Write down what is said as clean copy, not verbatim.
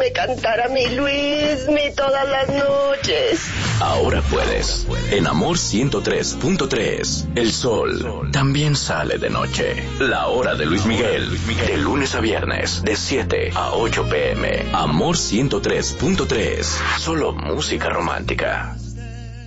Déjame cantar a mi Luismi todas las noches. Ahora puedes. En Amor 103.3, el sol también sale de noche. La hora de Luis Miguel, de lunes a viernes, de 7 a 8 p.m. Amor 103.3, solo música romántica.